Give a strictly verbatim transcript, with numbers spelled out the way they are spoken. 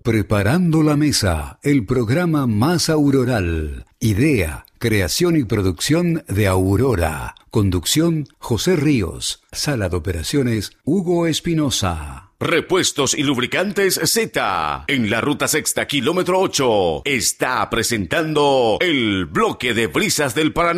Preparando la Mesa, el programa más auroral. Idea, creación y producción de Aurora. Conducción, José Ríos. Sala de operaciones, Hugo Espinosa. Repuestos y lubricantes Z. En la ruta sexta, kilómetro ocho. Está presentando el bloque de brisas del Paraná.